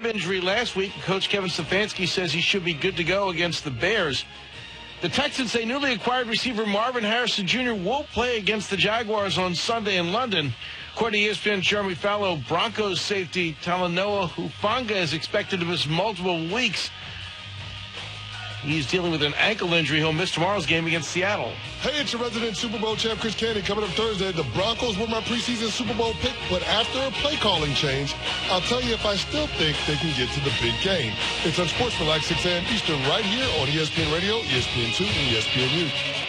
injury last week. Coach Kevin Stefanski says he should be good to go against the Bears. The Texans say newly acquired receiver Marvin Harrison Jr. will play against the Jaguars on Sunday in London. According to ESPN's Jeremy Fallow, Broncos safety Talanoa Hufanga is expected to miss multiple weeks. He's dealing with an ankle injury. He'll miss tomorrow's game against Seattle. Hey, it's your resident Super Bowl champ, Chris Candy. Coming up Thursday, the Broncos were my preseason Super Bowl pick, but after a play calling change, I'll tell you if I still think they can get to the big game. It's Unsportsmanlike 6 a.m. Eastern right here on ESPN Radio, ESPN2, and ESPNU.